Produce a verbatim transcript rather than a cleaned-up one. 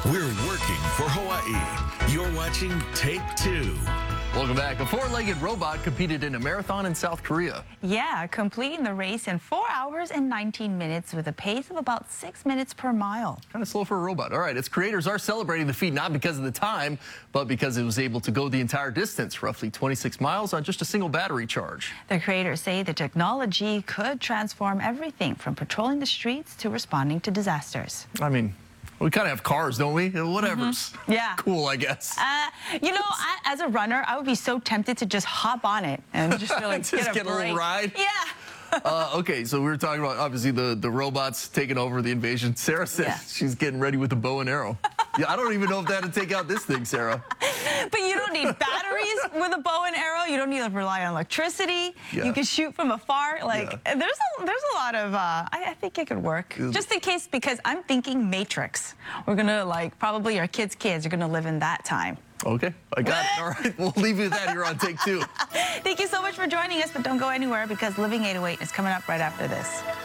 We're working for Hawaii. You're watching Take Two. Welcome back. A four-legged robot competed in a marathon in South Korea. Yeah, completing the race in four hours and nineteen minutes with a pace of about six minutes per mile. Kind of slow for a robot. All right, its creators are celebrating the feat not because of the time, but because it was able to go the entire distance, roughly twenty-six miles, on just a single battery charge. The creators say the technology could transform everything from patrolling the streets to responding to disasters. I mean, we kind of have cars, don't we? Whatever's Mm-hmm. Yeah. cool, I guess. Uh, you know, I, as a runner, I would be so tempted to just hop on it and just really Just get a get a break. little ride? Yeah. Uh, okay, so we were talking about, obviously, the, the robots taking over the invasion. Sarah says Yeah. she's getting ready with a bow and arrow. Yeah, I don't even know if that'd take out this thing, Sarah. But you don't need batteries with a bow and arrow. You don't need to rely on electricity. Yeah. You can shoot from afar. Like, Yeah. there's a there's a lot of, uh, I, I think it could work. Just in case, because I'm thinking Matrix. We're going to, like, probably our kids' kids are going to live in that time. Okay, I got it. All right, we'll leave you with that here on Take Two. Thank you so much for joining us, but don't go anywhere because Living eight oh eight is coming up right after this.